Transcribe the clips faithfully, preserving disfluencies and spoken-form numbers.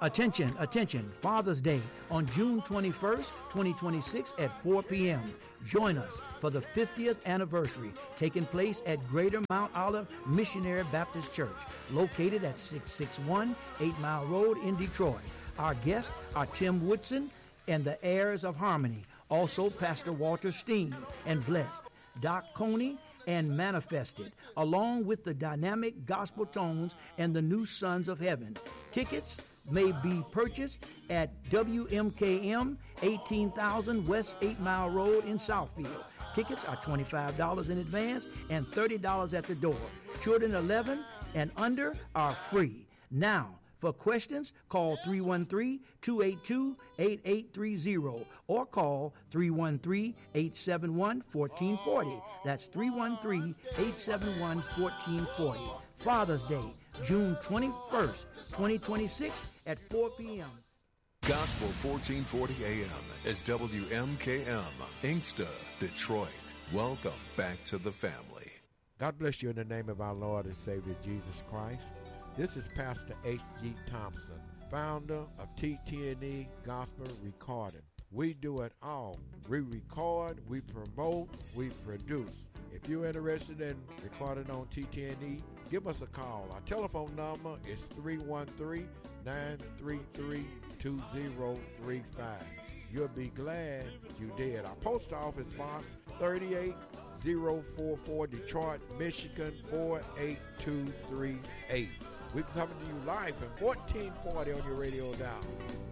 Attention, attention, Father's Day on June twenty-first, twenty twenty-six at four p.m. Join us for the fiftieth anniversary taking place at Greater Mount Olive Missionary Baptist Church, located at six sixty-one Eight Mile Road in Detroit. Our guests are Tim Woodson and the Heirs of Harmony, also Pastor Walter Steen and Blessed, Doc Coney, and Manifested, along with the dynamic gospel tones and the new Sons of Heaven. Tickets may be purchased at W M K M, eighteen thousand West eight Mile Road in Southfield. Tickets are twenty-five dollars in advance and thirty dollars at the door. Children eleven and under are free. Now, for questions, call three one three, two eight two, eight eight three zero or call three one three, eight seven one, one four four zero. That's three one three, eight seven one, one four four zero. Father's Day, June twenty-first, twenty twenty-six at four p.m. Gospel fourteen forty A M is W M K M, Inkster, Detroit. Welcome back to the family. God bless you in the name of our Lord and Savior Jesus Christ. This is Pastor H G Thompson, founder of T T N E Gospel Recording. We do it all. We record, we promote, we produce. If you're interested in recording on T T N E, give us a call. Our telephone number is three one three, nine three three, two zero three five. You'll be glad you did. Our post office box, thirty-eight oh forty-four, Detroit, Michigan, four eight two three eight. We're coming to you live from fourteen forty on your radio dial.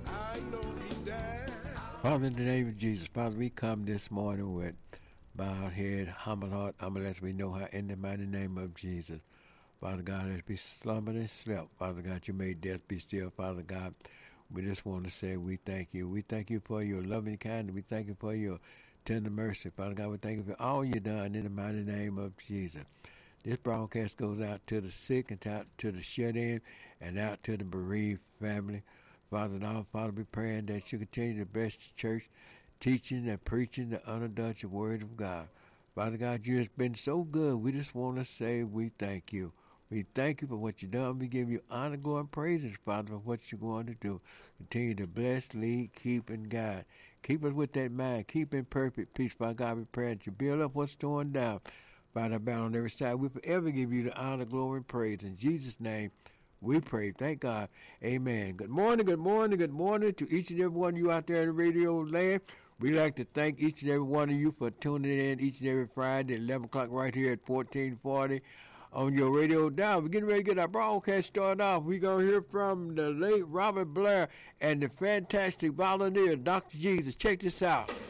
I know he died. Father, in the name of Jesus, Father, we come this morning with bowed head, humble heart, humble as we know how, in the mighty name of Jesus. Father God, as we slumbered and slept, Father God, you made death be still. Father God, we just want to say we thank you. We thank you for your loving kindness. We thank you for your tender mercy. Father God, we thank you for all you've done in the mighty name of Jesus. This broadcast goes out to the sick and out to the shut-in and out to the bereaved family. Father and all, Father, we praying that you continue to bless the church, teaching and preaching the unadulterated word of God. Father God, you have been so good. We just want to say we thank you. We thank you for what you've done. We give you honor, glory, and praises, Father, for what you're going to do. Continue to bless, lead, keep, and guide. Keep us with that mind. Keep in perfect peace, Father God. We pray that you build up what's torn down. Father, about on every side, we forever give you the honor, glory, and praise. In Jesus' name, we pray. Thank God. Amen. Good morning, good morning, good morning to each and every one of you out there in the radio land. We'd like to thank each and every one of you for tuning in each and every Friday at eleven o'clock right here at fourteen forty on your radio dial. We're getting ready to get our broadcast started off. We're going to hear from the late Robert Blair and the fantastic volunteer, Doctor Jesus. Check this out.